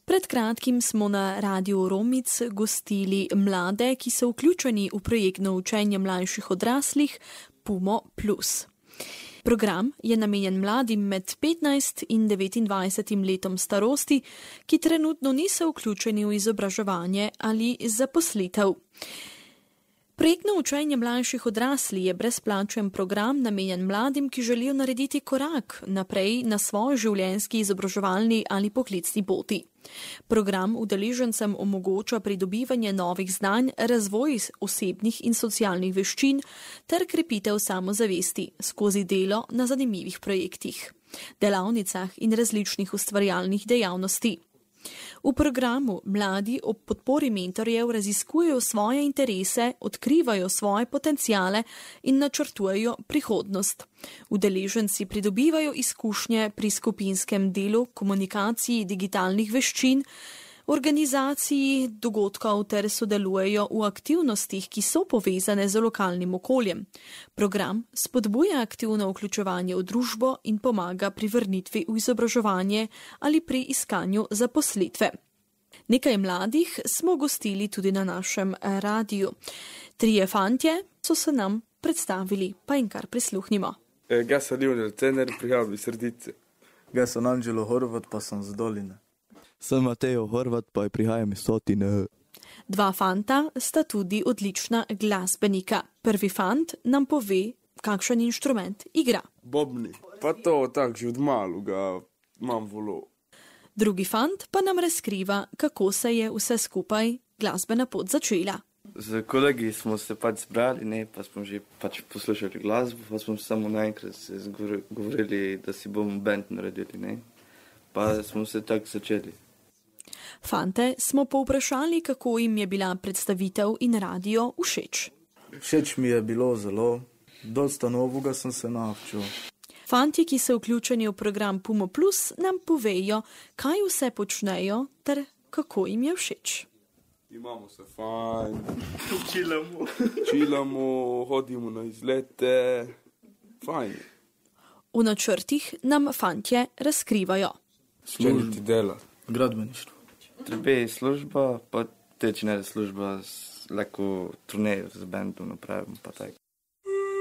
Pred kratkim smo na Radiu Romic gostili mlade, ki so vključeni v projektno učenje mlajših odraslih Pumo Plus. Program je namenjen mladim med 15 in 29 letom starosti, ki trenutno niso vključeni v izobraževanje ali zaposlitev. Projektno učenje mlajših odraslih je brezplačen program namenjen mladim, ki želijo narediti korak naprej na svoji življenjski izobraževalni ali poklicni poti. Program udeležencem omogoča pridobivanje novih znanj, razvoj osebnih in socialnih veščin ter krepitev samozavesti skozi delo na zanimivih projektih, delavnicah in različnih ustvarjalnih dejavnosti. V programu mladi ob podpori mentorjev raziskujejo svoje interese, odkrivajo svoje potenciale in načrtujejo prihodnost. Udeleženci pridobivajo izkušnje pri skupinskem delu, komunikaciji digitalnih veščin, organizaciji dogodkov ter sodelujejo v aktivnostih, ki so povezane z lokalnim okoljem. Program spodbuja aktivno vključevanje v družbo in pomaga pri vrnitvi v izobraževanje ali pri iskanju zaposlitve. Nekaj mladih smo gostili tudi na našem radiju. 3 fantje so se nam predstavili, pa jim kar prisluhnimo. Jaz sem Lionel Cener, prihajam iz Sredice. Jaz sem Anđelo Horvat, pa sem z Doline. Sem Mateo Horvat, pa prihajam iz Sotine. 2 fanta sta tudi odlična glasbenika. Prvi fant nam pove, kakšen inštrument igra. Bobni. Pa to tako, že od malu ga imam volo. Drugi fant pa nam razkriva, kako se je vse skupaj glasbena pot začela. Z kolegi smo se zbrali, pa smo že poslušali glasbo, pa smo samo naenkrat se govorili, da si bomo band naredili, pa smo se tako začeli. Fante smo povprašali, kako jim je bila predstavitev in radio všeč. Všeč mi je bilo zelo, dosta novega sem se naučil. Fantje, ki so vključeni v program Pumo Plus, nam povejo, kaj vse počnejo ter kako jim je všeč. Imamo se fajn, čilamo, hodimo na izlete, fajn. V načrtih nam fantje razkrivajo. Skleniti dela. Gradbeništvo. Treba je služba, pa teče služba, lahko turnejo z bandom napravimo, pa tako.